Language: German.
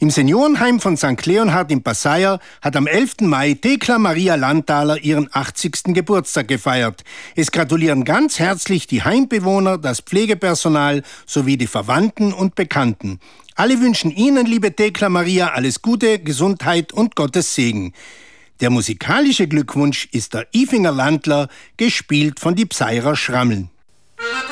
Im Seniorenheim von St. Leonhard in Passeier hat am 11. Mai Thekla Maria Landthaler ihren 80. Geburtstag gefeiert. Es gratulieren ganz herzlich die Heimbewohner, das Pflegepersonal sowie die Verwandten und Bekannten. Alle wünschen Ihnen, liebe Thekla Maria, alles Gute, Gesundheit und Gottes Segen. Der musikalische Glückwunsch ist der Ifinger Landler, gespielt von die Pseirer Schrammeln.